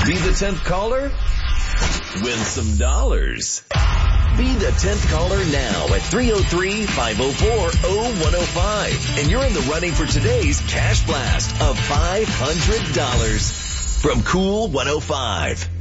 Be the 10th caller? Win some dollars. Be the 10th caller now at 303-504-0105. And you're in the running for today's cash blast of $500 from Cool 105.